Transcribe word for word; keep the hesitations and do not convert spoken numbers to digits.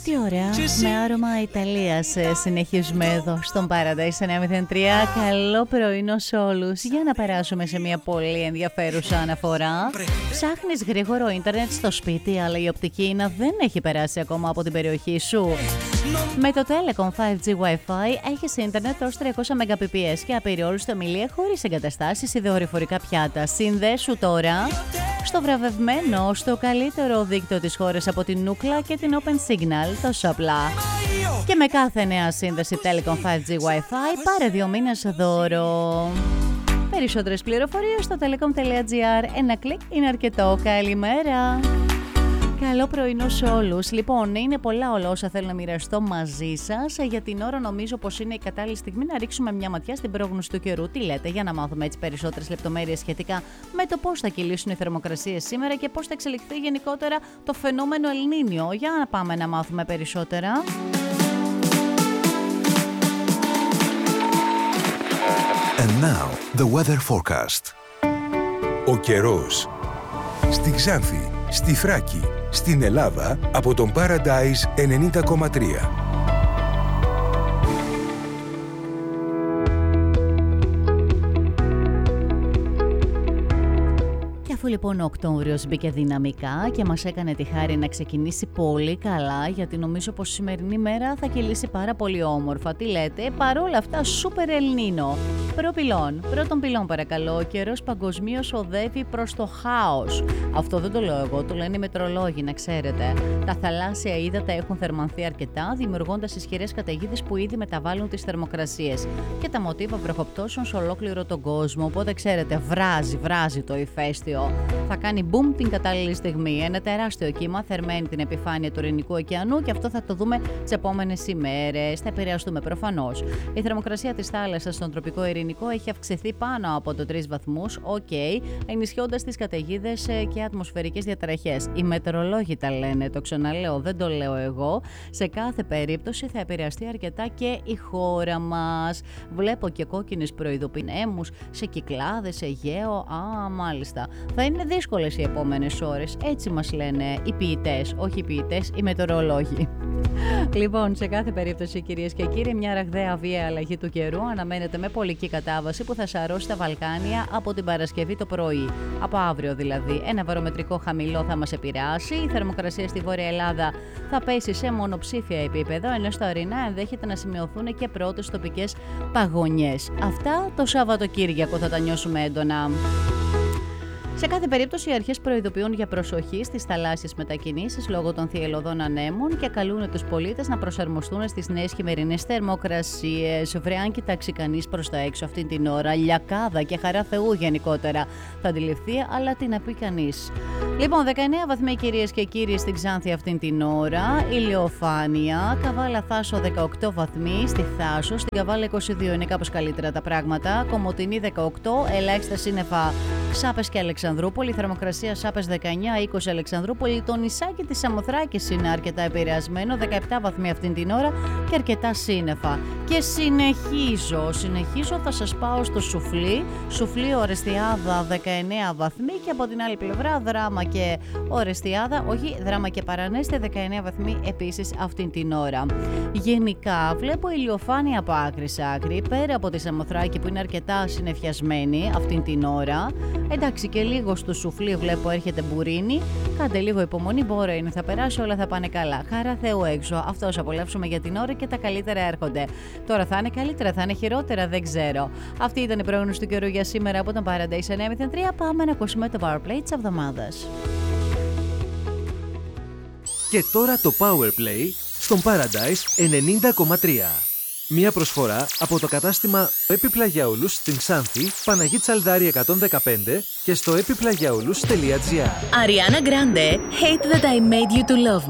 Τι ωραία, με άρωμα Ιταλίας συνεχίζουμε εδώ στον Paradise εννιά μηδέν τρία. Καλό πρωινό σε όλους. Για να περάσουμε σε μια πολύ ενδιαφέρουσα αναφορά. Ψάχνεις γρήγορο ίντερνετ στο σπίτι, αλλά η οπτική ίνα δεν έχει περάσει ακόμα από την περιοχή σου. Με το Telecom φάιβ τζι Wi-Fi έχεις ίντερνετ ως τριακόσια Mbps και απεριόριστη ομιλία χωρίς εγκαταστάσεις ή δορυφορικά πιάτα. Συνδέσου τώρα στο βραβευμένο, στο καλύτερο δίκτυο της χώρας από την Ookla και την Open Signal, το Sopla. Και με κάθε νέα σύνδεση Telecom φάιβ τζι Wi-Fi πάρε δύο μήνες δώρο. Περισσότερες πληροφορίες στο telecom τελεία gr. Ένα κλικ είναι αρκετό. Καλημέρα. Καλό πρωινό σε όλους. Λοιπόν, είναι πολλά όλα όσα θέλω να μοιραστώ μαζί σας. Για την ώρα νομίζω πως είναι η κατάλληλη στιγμή να ρίξουμε μια ματιά στην πρόγνωση του καιρού. Τι λέτε, για να μάθουμε έτσι περισσότερες λεπτομέρειες σχετικά με το πώς θα κυλήσουν οι θερμοκρασίες σήμερα και πώς θα εξελιχθεί γενικότερα το φαινόμενο Ελνίνιο. Για να πάμε να μάθουμε περισσότερα. And now, the weather forecast. Ο καιρός. Στη Ξάνθη, στη Θράκη, στην Ελλάδα, από τον Paradise ενενήντα κόμμα τρία. Αφού λοιπόν ο Οκτώβριος μπήκε δυναμικά και μας έκανε τη χάρη να ξεκινήσει πολύ καλά, γιατί νομίζω πως η σημερινή μέρα θα κυλήσει πάρα πολύ όμορφα. Τι λέτε, παρόλα αυτά σούπερ Ελνίνο. Προπυλών, πρώτον πυλών παρακαλώ, ο καιρός παγκοσμίως οδεύει προς το χάος. Αυτό δεν το λέω εγώ, το λένε οι μετρολόγοι, να ξέρετε. Τα θαλάσσια ύδατα έχουν θερμανθεί αρκετά, δημιουργώντας ισχυρές καταιγίδες που ήδη μεταβάλλουν τις θερμοκρασίες. Και τα μοτίβα βροχοπτώσεων σε ολόκληρο τον κόσμο. Οπότε ξέρετε, βράζει, βράζει το ηφαίστειο. Θα κάνει boom την κατάλληλη στιγμή. Ένα τεράστιο κύμα θερμαίνει την επιφάνεια του Ειρηνικού ωκεανού και αυτό θα το δούμε τις επόμενες ημέρες. Θα επηρεαστούμε προφανώς. Η θερμοκρασία της θάλασσας στον τροπικό Ειρηνικό έχει αυξηθεί πάνω από το τρεις βαθμούς, ok, ενισχύοντας τις καταιγίδες και ατμοσφαιρικές διαταραχές. Οι μετεωρολόγοι τα λένε, το ξαναλέω, δεν το λέω εγώ. Σε κάθε περίπτωση θα επηρεαστεί αρκετά και η χώρα μας. Βλέπω και κόκκινες προειδοποιήσεις σε Κυκλάδες, σε Αιγαίο. Α, μάλιστα. Θα είναι δύσκολες οι επόμενες ώρες, έτσι μας λένε οι ποιητές, όχι οι ποιητές, οι μετεωρολόγοι. Λοιπόν, σε κάθε περίπτωση, κυρίες και κύριοι, μια ραγδαία βία αλλαγή του καιρού αναμένεται με πολική κατάβαση που θα σαρώσει τα Βαλκάνια από την Παρασκευή το πρωί. Από αύριο δηλαδή. Ένα βαρομετρικό χαμηλό θα μας επηρεάσει. Η θερμοκρασία στη Βόρεια Ελλάδα θα πέσει σε μονοψήφια επίπεδο, ενώ στα ορεινά ενδέχεται να σημειωθούν και πρώτες τοπικές παγωνιές. Αυτά το Σαββατοκύριακο θα τα νιώσουμε έντονα. Σε κάθε περίπτωση, οι αρχές προειδοποιούν για προσοχή στις θαλάσσιες μετακινήσεις λόγω των θυελλωδών ανέμων και καλούν τους πολίτες να προσαρμοστούν στις νέες χειμερινές θερμοκρασίες. Βρε, αν κοιτάξει κανείς προς τα έξω αυτήν την ώρα, λιακάδα και χαρά Θεού γενικότερα θα αντιληφθεί, αλλά τι να πει κανείς. Λοιπόν, δεκαεννέα βαθμοί κυρίες και κύριοι στην Ξάνθη αυτήν την ώρα, ηλιοφάνεια, Καβάλα Θάσο δεκαοκτώ βαθμοί, στη Θάσο, στην Καβάλα είκοσι δύο, είναι κάπως καλύτερα τα πράγματα, Κομοτηνή δεκαοκτώ, ελάχιστα σύννεφα Σάπες και Αλεξανδρούπολη, θερμοκρασία Σάπες δεκαεννέα, είκοσι Αλεξανδρούπολη, το νησάκι της Σαμοθράκης είναι αρκετά επηρεασμένο, δεκαεπτά βαθμοί αυτήν την ώρα και αρκετά σύννεφα. Και συνεχίζω, συνεχίζω, θα σας πάω στο Σουφλί, Σουφλί Ορεστιάδα δεκαεννέα βαθμοί και από την άλλη πλευρά Δράμα και Ορεστιάδα, όχι, Δράμα και Παρανέστη δεκαεννέα βαθμοί επίσης αυτήν την ώρα. Γενικά βλέπω ηλιοφάνεια από άκρη σε άκρη, πέρα από τη Σαμοθράκη που είναι αρκετά συννεφιασμένη αυτήν την ώρα. Εντάξει, και λίγο στο Σουφλί βλέπω έρχεται μπουρίνι. Κάντε λίγο υπομονή, μπορεί είναι, θα περάσει, όλα θα πάνε καλά. Χαρά Θεού έξω. Αυτό απολαύσουμε για την ώρα και τα καλύτερα έρχονται. Τώρα θα είναι καλύτερα, θα είναι χειρότερα, δεν ξέρω. Αυτή ήταν η πρόγνωση του καιρού για σήμερα από τον Paradise εννιά μηδέν τρία. Πάμε να ακούσουμε το Powerplay της εβδομάδας. Και τώρα το Powerplay στον Paradise ενενήντα κόμμα τρία. Μια προσφορά από το κατάστημα Επιπλαγιαούλους στην Ξάνθη, Παναγή Τσαλδάρη εκατόν δεκαπέντε και στο επιπλαγιαούλους τελεία gr. Ariana Grande, Hate That I Made You To Love